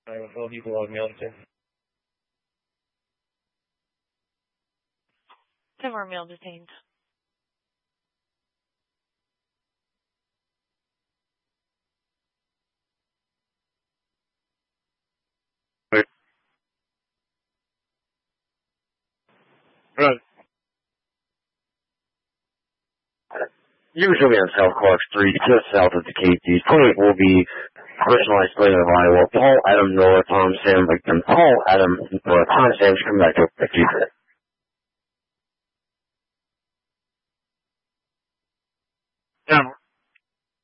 What will people log me on to? 10 more male detained. Run. Usually on South Clark Street, just south of the Casey's. Point will be personalized player of Iowa. Paul Adam North, Tom Sam Victim. Paul Adam North, Tom Sam, come back to 50.